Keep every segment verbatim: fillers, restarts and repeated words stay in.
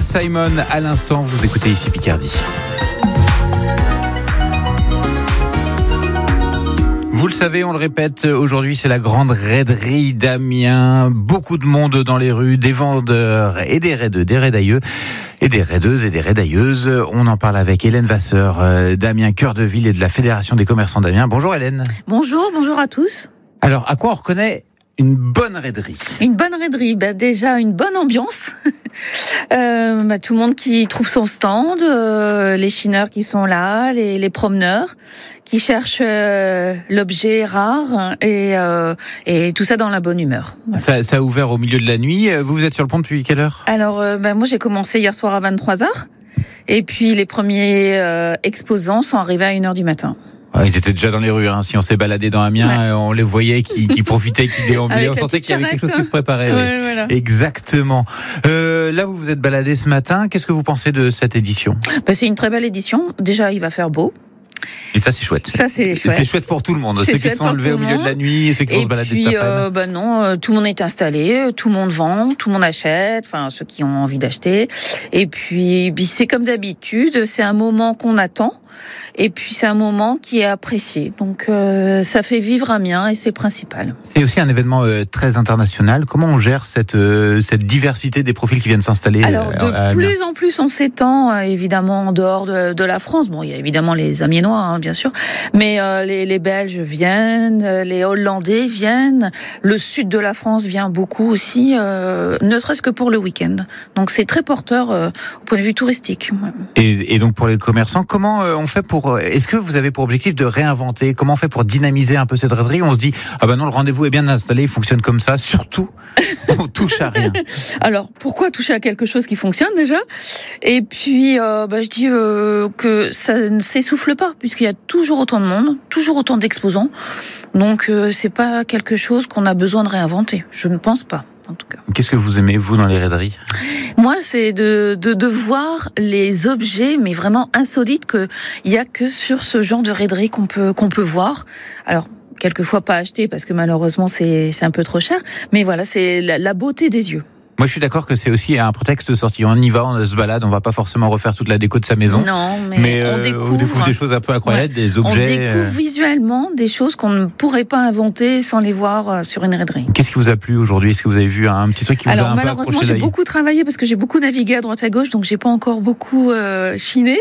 Simon à l'instant, vous écoutez ici Picardie. Vous le savez, on le répète, aujourd'hui c'est la grande raiderie d'Amiens. Beaucoup de monde dans les rues, des vendeurs et des raideux, des raidailleux et des raideuses et des raidailleuses. On en parle avec Hélène Vasseur d'Amiens Cœur de Ville et de la Fédération des commerçants d'Amiens. Bonjour Hélène. Bonjour, bonjour à tous. Alors, à quoi on reconnaît une bonne raiderie? Une bonne raiderie, ben déjà une bonne ambiance. euh, ben, tout le monde qui trouve son stand, euh, les chineurs qui sont là, les, les promeneurs qui cherchent euh, l'objet rare et, euh, et tout ça dans la bonne humeur. Voilà. Ça, ça a ouvert au milieu de la nuit. Vous, vous êtes sur le pont depuis quelle heure? Alors, euh, ben, moi j'ai commencé hier soir à vingt-trois heures et puis les premiers euh, exposants sont arrivés à une heure du matin. Ils étaient déjà dans les rues, hein. Si on s'est baladé dans Amiens, ouais. On les voyait qui, qui profitaient, qui déambulaient. On sentait qu'il y avait quelque chose qui se préparait. Ouais, oui. Voilà. Exactement. Euh, là, vous vous êtes baladé ce matin. Qu'est-ce que vous pensez de cette édition? Ben, c'est une très belle édition. Déjà, il va faire beau. Et ça, c'est chouette. Ça, c'est chouette. C'est chouette pour tout le monde. C'est ceux qui sont levés au milieu de la nuit, ceux qui vont se balader cet après-midi. Euh, ben non, euh, tout le monde est installé, tout le monde vend, tout le monde achète, enfin, ceux qui ont envie d'acheter. Et puis, puis c'est comme d'habitude, c'est un moment qu'on attend. Et puis, c'est un moment qui est apprécié. Donc, euh, ça fait vivre Amiens et c'est le principal. C'est aussi un événement euh, très international. Comment on gère cette, euh, cette diversité des profils qui viennent s'installer? Alors, de euh, plus en plus, on s'étend, euh, évidemment, en dehors de, de la France. Bon, il y a évidemment les Amiénois, hein, bien sûr. Mais euh, les, les Belges viennent, les Hollandais viennent. Le sud de la France vient beaucoup aussi, euh, ne serait-ce que pour le week-end. Donc, c'est très porteur euh, au point de vue touristique. Ouais. Et, et donc, pour les commerçants, comment euh, on fait pour... Est-ce que vous avez pour objectif de réinventer? Comment on fait pour dynamiser un peu cette raiderie? On se dit, ah ben non, le rendez-vous est bien installé, il fonctionne comme ça. Surtout, on touche à rien. Alors, pourquoi toucher à quelque chose qui fonctionne déjà? Et puis, euh, bah, je dis euh, que ça ne s'essouffle pas, puisqu'il y a toujours autant de monde, toujours autant d'exposants. Donc, euh, c'est pas quelque chose qu'on a besoin de réinventer. Je ne pense pas, en tout cas. Qu'est-ce que vous aimez, vous, dans les raideries? Moi, c'est de, de, de voir les objets, mais vraiment insolites, qu'il n'y a que sur ce genre de raiderie qu'on peut, qu'on peut voir. Alors, quelquefois pas acheter, parce que malheureusement, c'est, c'est un peu trop cher. Mais voilà, c'est la, la beauté des yeux. Moi, je suis d'accord que c'est aussi un prétexte de sortie. On y va, on se balade, on va pas forcément refaire toute la déco de sa maison. Non, mais, mais on, euh, découvre, on découvre des choses un peu incroyables, ouais. Des objets. On découvre euh... visuellement des choses qu'on ne pourrait pas inventer sans les voir sur une raiderie. Qu'est-ce qui vous a plu aujourd'hui? Est-ce que vous avez vu un petit truc qui vous Alors, a un peu accroché? Alors malheureusement, j'ai beaucoup travaillé parce que j'ai beaucoup navigué à droite à gauche, donc j'ai pas encore beaucoup euh, chiné.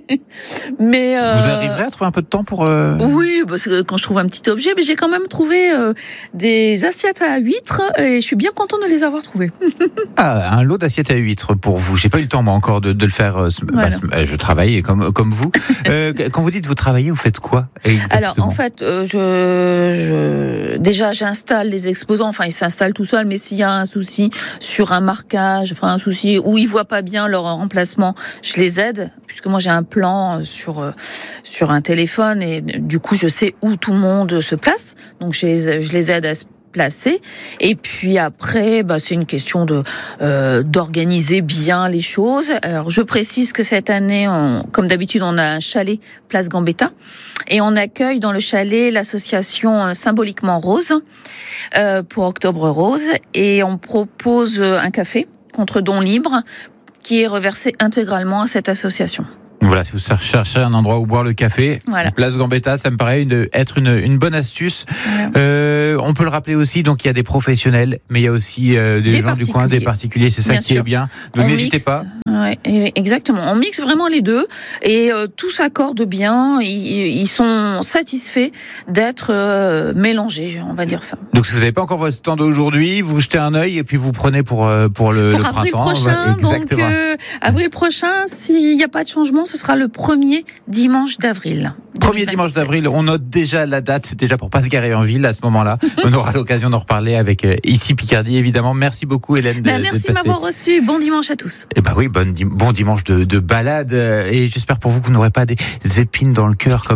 mais euh... vous arriverez à trouver un peu de temps pour. Euh... Oui, parce que quand je trouve un petit objet, mais j'ai quand même trouvé euh, des assiettes à huîtres et je suis bien contente de les avoir trouvées. Ah, un lot d'assiettes à huîtres pour vous. J'ai pas eu le temps moi encore de, de le faire. Euh, voilà. bah, je travaille comme comme vous. euh, quand vous dites vous travaillez, vous faites quoi exactement? Alors en fait, euh, je, je déjà j'installe les exposants. Enfin, ils s'installent tout seuls. Mais s'il y a un souci sur un marquage, enfin un souci où ils voient pas bien leur emplacement, je les aide puisque moi j'ai un plan sur sur un téléphone et du coup je sais où tout le monde se place. Donc je les je les aide à se placer. Et puis après, bah, c'est une question de euh, d'organiser bien les choses. Alors, je précise que cette année, on, comme d'habitude, on a un chalet Place Gambetta et on accueille dans le chalet l'association euh, Symboliquement Rose euh, pour Octobre Rose et on propose un café contre don libre qui est reversé intégralement à cette association. Voilà, si vous cherchez un endroit où boire le café, voilà. Place Gambetta, ça me paraît une, être une, une bonne astuce. Voilà. Euh, on peut le rappeler aussi, donc il y a des professionnels, mais il y a aussi euh, des, des gens du coin, des particuliers, c'est ça bien qui sûr. Est bien. Donc on n'hésitez mixe, pas. Ouais, exactement, on mixe vraiment les deux et euh, tout s'accorde bien, ils, ils sont satisfaits d'être euh, mélangés, on va dire ça. Donc si vous n'avez pas encore votre stand aujourd'hui, vous jetez un œil et puis vous prenez pour, euh, pour le, pour le avril printemps. Prochain, donc euh, avril prochain, s'il n'y a pas de changement, ce sera le premier dimanche d'avril. Premier dimanche d'avril, on note déjà la date, c'est déjà pour pas se garer en ville à ce moment-là. On aura l'occasion d'en reparler avec euh, ici Picardie, évidemment. Merci beaucoup Hélène. Ben, de, merci de m'avoir reçu, bon dimanche à tous. Eh ben oui, bon, bon dimanche de, de balade et j'espère pour vous que vous n'aurez pas des épines dans le cœur comme